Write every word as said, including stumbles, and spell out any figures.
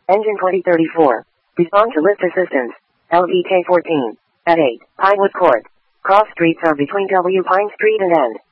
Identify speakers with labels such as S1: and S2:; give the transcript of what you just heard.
S1: Engine twenty thirty-four. Respond to lift assistance. L V K fourteen. At eight. Pinewood Court. Cross streets are between W. Pine Street and N.